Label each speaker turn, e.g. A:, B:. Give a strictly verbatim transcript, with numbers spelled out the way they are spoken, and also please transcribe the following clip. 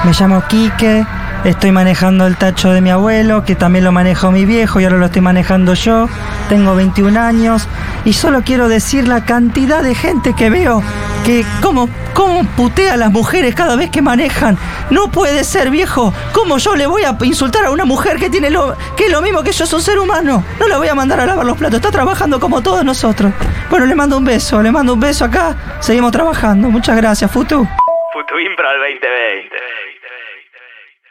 A: Me llamo Quique, estoy manejando el tacho de mi abuelo, que también lo manejó mi viejo y ahora lo estoy manejando yo. Tengo veintiún años y solo quiero decir la cantidad de gente que veo que cómo, cómo putea a las mujeres cada vez que manejan. No puede ser, viejo. ¿Cómo yo le voy a insultar a una mujer que tiene lo que es lo mismo que yo, es un ser humano? No la voy a mandar a lavar los platos, está trabajando como todos nosotros. Bueno, le mando un beso, le mando un beso acá. Seguimos trabajando. Muchas gracias, Futu.
B: Futu Impro al veinte veinte.